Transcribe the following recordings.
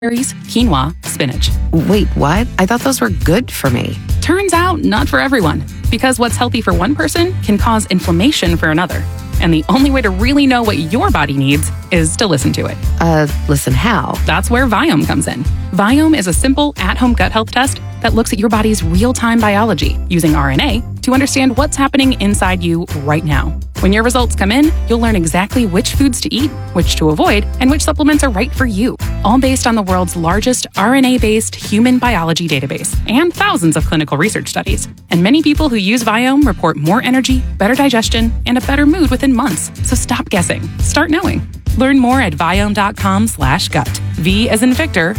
berries, quinoa, spinach. Wait, what? I thought those were good for me. Turns out, not for everyone. Because what's healthy for one person can cause inflammation for another. And the only way to really know what your body needs is to listen to it. Listen how? That's where Viome comes in. Viome is a simple, at-home gut health test that looks at your body's real-time biology using RNA to understand what's happening inside you right now. When your results come in, you'll learn exactly which foods to eat, which to avoid, and which supplements are right for you. All based on the world's largest RNA-based human biology database and thousands of clinical research studies. And many people who use Viome report more energy, better digestion, and a better mood within months. So stop guessing. Start knowing. Learn more at Viome.com/gut. V as in Victor,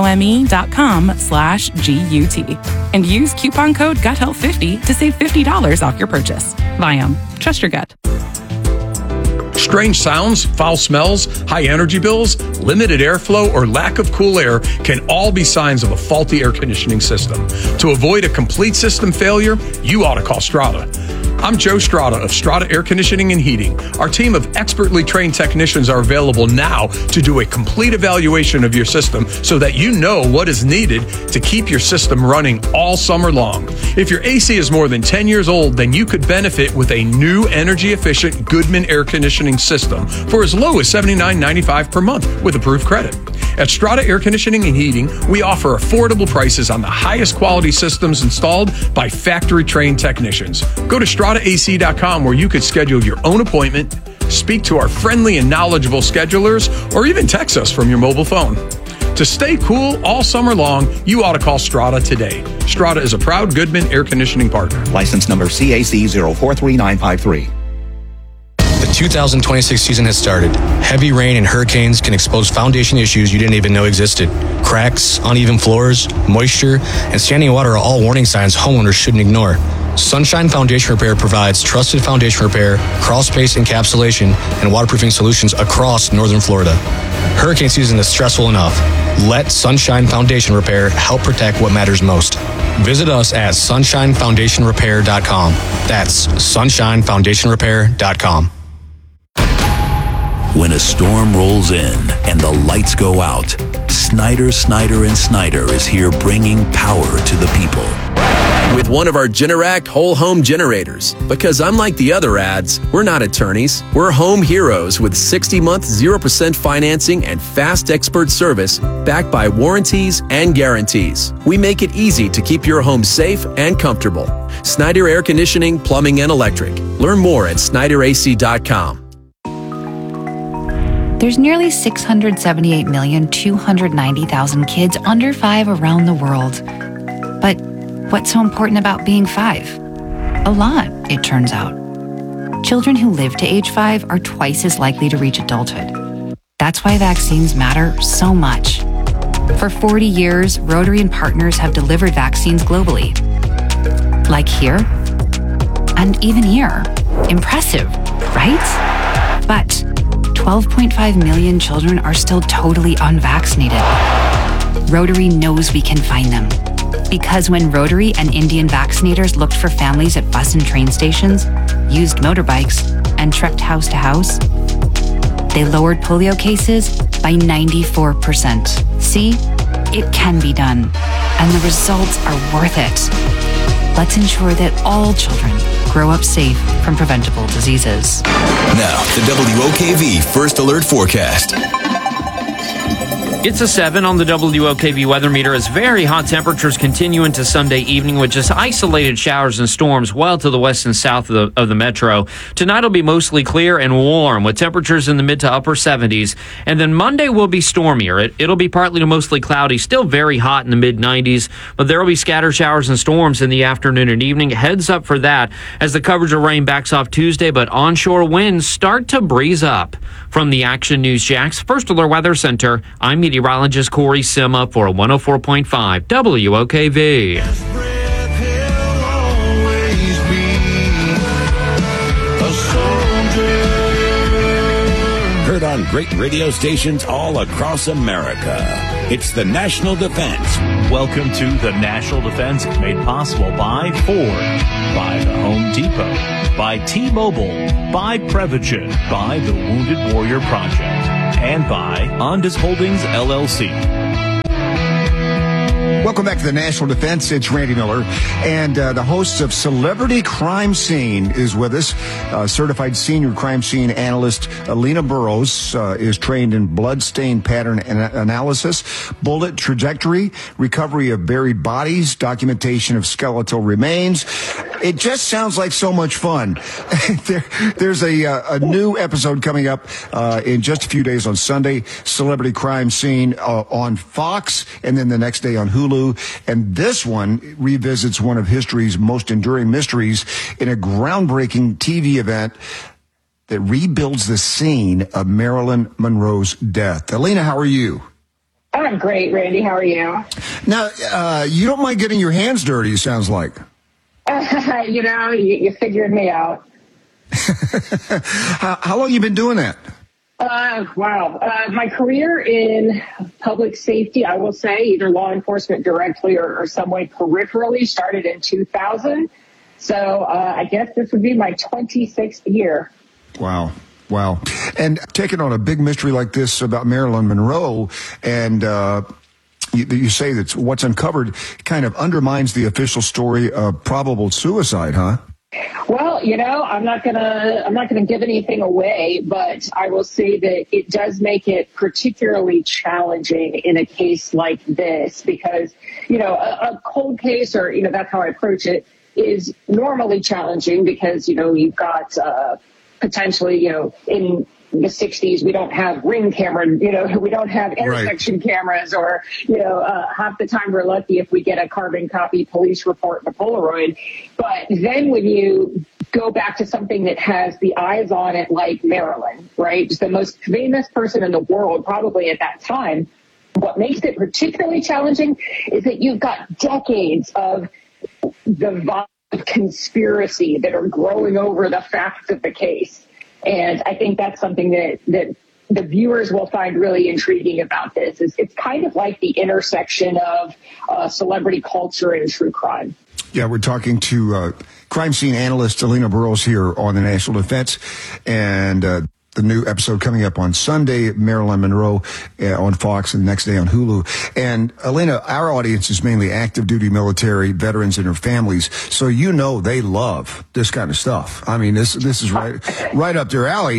IOME.com/GUT. And use coupon code GUTHEALTH50 to save $50 off your purchase. Viome. Trust your gut. Strange sounds, foul smells, high energy bills, limited airflow, or lack of cool air can all be signs of a faulty air conditioning system. To avoid a complete system failure, you ought to call Strata. I'm Joe Strata of Strata Air Conditioning and Heating. Our team of expertly trained technicians are available now to do a complete evaluation of your system so that you know what is needed to keep your system running all summer long. If your AC is more than 10 years old, then you could benefit with a new energy-efficient Goodman air conditioning system for as low as $79.95 per month with approved credit. At Strata Air Conditioning and Heating, we offer affordable prices on the highest quality systems installed by factory-trained technicians. Go to StrataAC.com where you could schedule your own appointment, speak to our friendly and knowledgeable schedulers, or even text us from your mobile phone. To stay cool all summer long, you ought to call Strata today. Strata is a proud Goodman air conditioning partner. License number CAC 043953. The 2026 season has started. Heavy rain and hurricanes can expose foundation issues you didn't even know existed. Cracks, uneven floors, moisture, and standing water are all warning signs homeowners shouldn't ignore. Sunshine Foundation Repair provides trusted foundation repair, crawl space encapsulation, and waterproofing solutions across northern Florida. Hurricane season is stressful enough. Let Sunshine Foundation Repair help protect what matters most. Visit us at sunshinefoundationrepair.com. That's sunshinefoundationrepair.com. When a storm rolls in and the lights go out, Snyder is here bringing power to the people. With one of our Generac whole home generators. Because unlike the other ads, we're not attorneys. We're home heroes with 60-month 0% financing and fast expert service backed by warranties and guarantees. We make it easy to keep your home safe and comfortable. Snyder Air Conditioning, Plumbing, and Electric. Learn more at SnyderAC.com. There's nearly 678,290,000 kids under 5 around the world. But what's so important about being 5? A lot, it turns out. Children who live to age 5 are twice as likely to reach adulthood. That's why vaccines matter so much. For 40 years, Rotary and partners have delivered vaccines globally. Like here, and even here. Impressive, right? But 12.5 million children are still totally unvaccinated. Rotary knows we can find them. Because when Rotary and Indian vaccinators looked for families at bus and train stations, used motorbikes, and trekked house to house, they lowered polio cases by 94%. See, it can be done, and the results are worth it. Let's ensure that all children grow up safe from preventable diseases. Now, the WOKV First Alert Forecast. It's a 7 on the WOKV weather meter as very hot temperatures continue into Sunday evening with just isolated showers and storms well to the west and south of the metro. Tonight will be mostly clear and warm with temperatures in the mid to upper 70s. And then Monday will be stormier. It'll be partly to mostly cloudy, still very hot in the mid 90s, but there will be scattered showers and storms in the afternoon and evening. Heads up for that as the coverage of rain backs off Tuesday, but onshore winds start to breeze up. From the Action News Jax First Alert Weather Center, I'm meteorologist Corey Sima for 104.5 WOKV. Heard on great radio stations all across America. It's the National Defense. Welcome to the National Defense, made possible by Ford, by the Home Depot, by T-Mobile, by Prevagen, by the Wounded Warrior Project, and by Ondas Holdings, LLC. Welcome back to the National Defense. It's Randy Miller. And the host of Celebrity Crime Scene is with us. Certified senior crime scene analyst Alina Burrows is trained in bloodstain pattern analysis, bullet trajectory, recovery of buried bodies, documentation of skeletal remains. It just sounds like so much fun. There's a new episode coming up in just a few days on Sunday, Celebrity Crime Scene on Fox, and then the next day on Hulu. And this one revisits one of history's most enduring mysteries in a groundbreaking TV event that rebuilds the scene of Marilyn Monroe's death. Alina, how are you? I'm great, Randy. How are you? Now, you don't mind getting your hands dirty, it sounds like. You figured me out. How long have you been doing that? Wow. My career in public safety, I will say, either law enforcement directly or some way peripherally, started in 2000. So I guess this would be my 26th year. Wow. And taking on a big mystery like this about Marilyn Monroe, and you say that what's uncovered kind of undermines the official story of probable suicide, huh? Well, I'm not gonna give anything away, but I will say that it does make it particularly challenging in a case like this because, a cold case, or, that's how I approach it, is normally challenging because, you've got potentially, in the 60s, we don't have ring camera, we don't have intersection cameras, or, half the time we're lucky if we get a carbon copy police report and a Polaroid. But then when you go back to something that has the eyes on it, like Marilyn, right? Just the most famous person in the world, probably at that time. What makes it particularly challenging is that you've got decades of the vibe of conspiracy that are growing over the facts of the case. And I think that's something that the viewers will find really intriguing about this. It's kind of like the intersection of celebrity culture and true crime. Yeah, we're talking to crime scene analyst Alina Burrows here on the National Defense, and the new episode coming up on Sunday, Marilyn Monroe on Fox, and the next day on Hulu. And Alina, our audience is mainly active duty military veterans and their families, so they love this kind of stuff. I mean, this is right up their alley,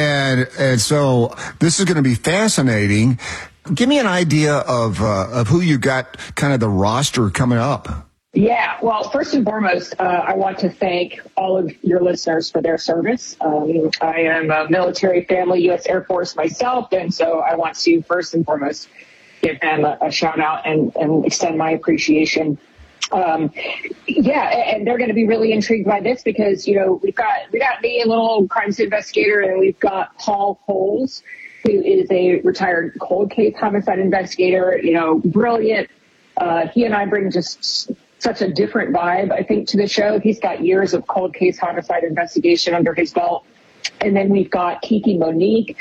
and so this is going to be fascinating. Give me an idea of who you got, kind of the roster coming up. Yeah, well, first and foremost, I want to thank all of your listeners for their service. I am a military family, U.S. Air Force myself, and so I want to first and foremost give them a shout out and extend my appreciation. And they're going to be really intrigued by this because, we got me, a little crime scene investigator, and we've got Paul Holes, who is a retired cold case homicide investigator, brilliant. He and I bring just such a different vibe, I think, to the show. He's got years of cold case homicide investigation under his belt. And then we've got Kiki Monique.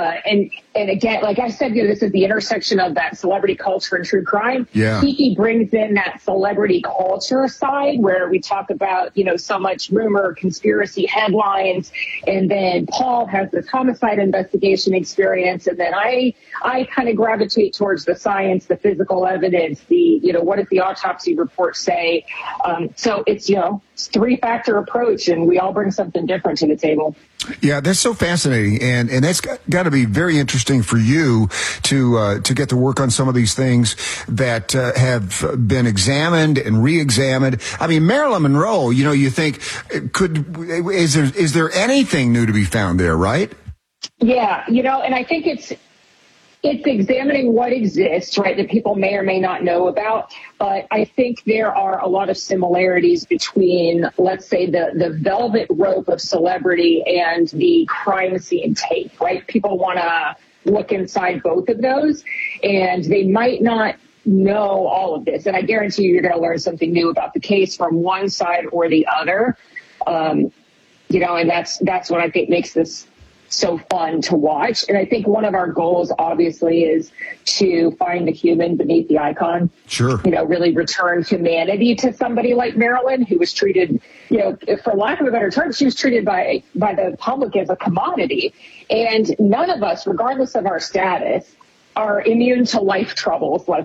And again, like I said, this is the intersection of that celebrity culture and true crime. Yeah. Kiki brings in that celebrity culture side where we talk about, so much rumor, conspiracy headlines. And then Paul has this homicide investigation experience. And then I kind of gravitate towards the science, the physical evidence, what does the autopsy report say? So it's, three-factor approach, and we all bring something different to the table. Yeah, that's so fascinating, and that's got to be very interesting for you to get to work on some of these things that have been examined and re-examined. I mean, Marilyn Monroe, you think is there anything new to be found there, right? Yeah, and I think it's examining what exists, right, that people may or may not know about. But I think there are a lot of similarities between, let's say, the velvet rope of celebrity and the crime scene tape, right? People want to look inside both of those, and they might not know all of this. And I guarantee you're going to learn something new about the case from one side or the other. And that's what I think makes this so fun to watch. And I think one of our goals, obviously, is to find the human beneath the icon. Sure. Really return humanity to somebody like Marilyn, who was treated, for lack of a better term, she was treated by the public as a commodity. And none of us, regardless of our status, are immune to life troubles like